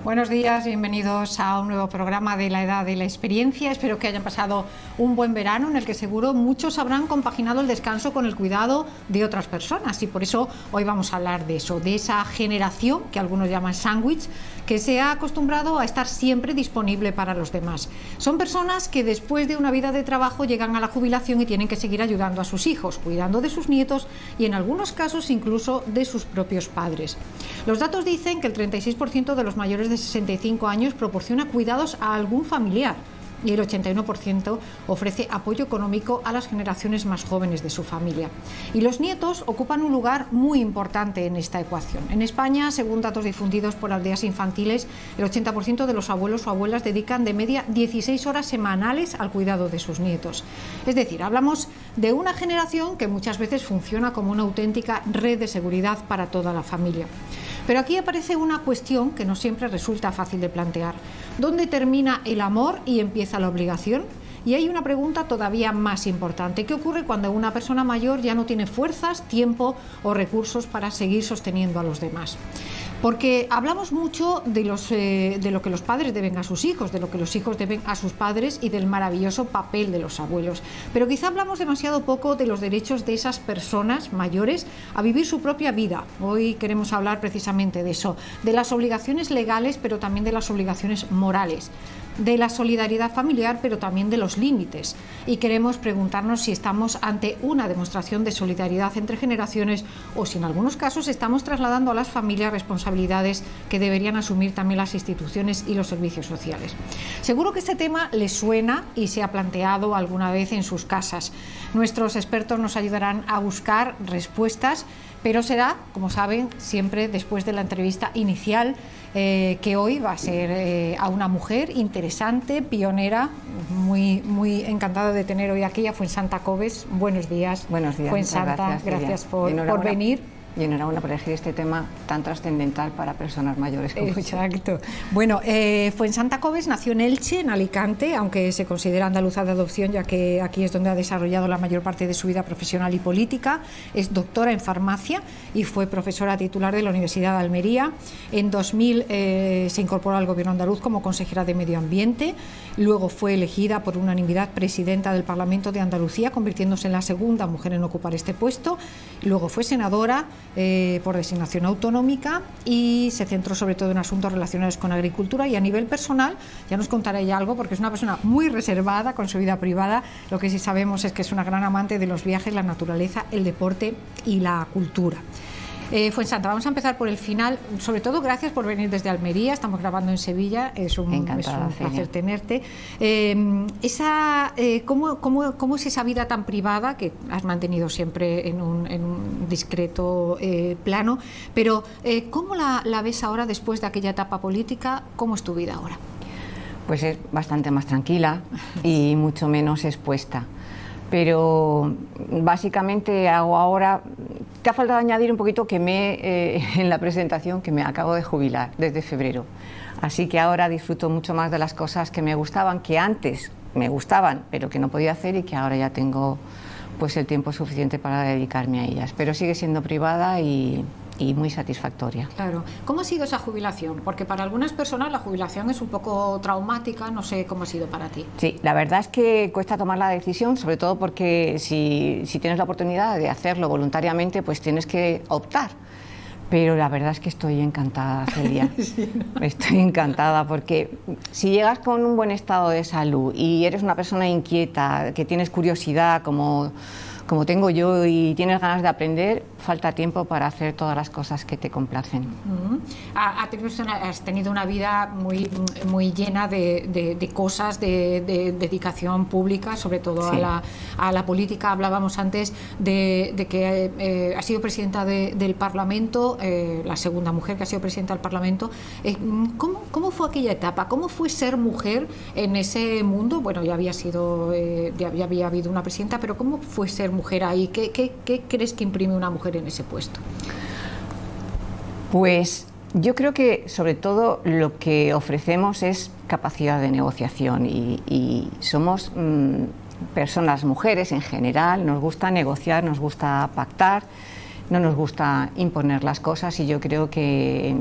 Buenos días, bienvenidos a un nuevo programa de la Edad de la Experiencia. Espero que hayan pasado un buen verano en el que seguro muchos habrán compaginado el descanso con el cuidado de otras personas, y por eso hoy vamos a hablar de eso, de esa generación que algunos llaman sándwich, que se ha acostumbrado a estar siempre disponible para los demás. Son personas que después de una vida de trabajo llegan a la jubilación y tienen que seguir ayudando a sus hijos, cuidando de sus nietos y en algunos casos incluso de sus propios padres. Los datos dicen que el 36% de los mayores de 65 años proporciona cuidados a algún familiar y el 81% ofrece apoyo económico a las generaciones más jóvenes de su familia. Y los nietos ocupan un lugar muy importante en esta ecuación. En España, según datos difundidos por Aldeas Infantiles, el 80% de los abuelos o abuelas dedican de media 16 horas semanales al cuidado de sus nietos. Es decir, hablamos de una generación que muchas veces funciona como una auténtica red de seguridad para toda la familia. Pero aquí aparece una cuestión que no siempre resulta fácil de plantear. ¿Dónde termina el amor y empieza la obligación? Y hay una pregunta todavía más importante. ¿Qué ocurre cuando una persona mayor ya no tiene fuerzas, tiempo o recursos para seguir sosteniendo a los demás? Porque hablamos mucho de lo que los padres deben a sus hijos, de lo que los hijos deben a sus padres y del maravilloso papel de los abuelos. Pero quizá hablamos demasiado poco de los derechos de esas personas mayores a vivir su propia vida. Hoy queremos hablar precisamente de eso, de las obligaciones legales, pero también de las obligaciones morales, de la solidaridad familiar, pero también de los límites. Y queremos preguntarnos si estamos ante una demostración de solidaridad entre generaciones o si en algunos casos estamos trasladando a las familias responsabilidades que deberían asumir también las instituciones y los servicios sociales. Seguro que este tema les suena y se ha planteado alguna vez en sus casas. Nuestros expertos nos ayudarán a buscar respuestas, pero será, como saben, siempre después de la entrevista inicial, que hoy va a ser a una mujer interesante, pionera, muy encantada de tener hoy aquí a Fuensanta Coves. Buenos días. Buenos días. Fuensanta, gracias por venir. Y enhorabuena por elegir este tema tan trascendental para personas mayores como yo. Exacto. Bueno, Fuensanta Coves nació en Elche, en Alicante, aunque se considera andaluza de adopción, ya que aquí es donde ha desarrollado la mayor parte de su vida profesional y política. Es doctora en farmacia y fue profesora titular de la Universidad de Almería. En 2000 se incorporó al Gobierno andaluz como consejera de Medio Ambiente. Luego fue elegida por unanimidad presidenta del Parlamento de Andalucía, convirtiéndose en la segunda mujer en ocupar este puesto. Luego fue senadora por designación autonómica y se centró sobre todo en asuntos relacionados con agricultura, y a nivel personal, ya nos contará ella algo porque es una persona muy reservada con su vida privada. Lo que sí sabemos es que es una gran amante de los viajes, la naturaleza, el deporte y la cultura. Fuensanta, vamos a empezar por el final. Sobre todo, gracias por venir desde Almería. Estamos grabando en Sevilla, es un placer tenerte. ¿Cómo es esa vida tan privada que has mantenido siempre en un discreto plano? Pero ¿cómo la ves ahora después de aquella etapa política? ¿Cómo es tu vida ahora? Pues es bastante más tranquila y mucho menos expuesta. Pero básicamente hago ahora... Te ha faltado añadir un poquito que en la presentación que me acabo de jubilar desde febrero. Así que ahora disfruto mucho más de las cosas que me gustaban, que antes me gustaban, pero que no podía hacer, y que ahora ya tengo pues el tiempo suficiente para dedicarme a ellas. Pero sigue siendo privada y muy satisfactoria. Claro. ¿Cómo ha sido esa jubilación? Porque para algunas personas la jubilación es un poco traumática, no sé cómo ha sido para ti. Sí, la verdad es que cuesta tomar la decisión, sobre todo porque si tienes la oportunidad de hacerlo voluntariamente, pues tienes que optar. Pero la verdad es que estoy encantada, Celia. Sí, ¿no? Estoy encantada porque si llegas con un buen estado de salud y eres una persona inquieta, que tienes curiosidad como tengo yo, y tienes ganas de aprender, falta tiempo para hacer todas las cosas que te complacen. Has tenido una vida muy llena de cosas, de dedicación pública, sobre todo sí, a la política. Hablábamos antes de que has sido presidenta del Parlamento, la segunda mujer que ha sido presidenta del Parlamento. ¿Cómo fue aquella etapa? ¿Cómo fue ser mujer en ese mundo? Bueno, ya había habido una presidenta, pero ¿cómo fue ser mujer ahí? ¿Qué crees que imprime una mujer en ese puesto? Pues yo creo que sobre todo lo que ofrecemos es capacidad de negociación y somos personas, mujeres en general, nos gusta negociar, nos gusta pactar, no nos gusta imponer las cosas, y yo creo que